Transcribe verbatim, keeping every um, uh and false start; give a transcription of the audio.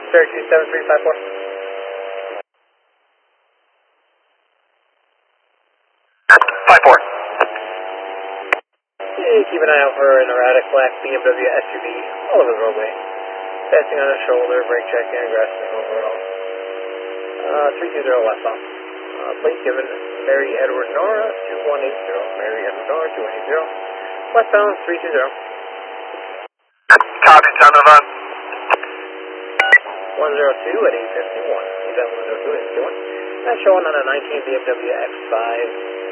Syracuse seven three five four. five four. Hey, keep an eye out for an erratic black B M W S U V all over the roadway. Passing on the shoulder, brake check, and grass signal overall. Uh, three two zero westbound. Uh, plate given Mary Edward Nora two one eight zero. Mary Edward Nora two one eight zero. Westbound three two zero. Copy, ten of one zero two at eight fifty-one. Is that one zero two at eight fifty-one? That's showing on a nineteen B M W X five.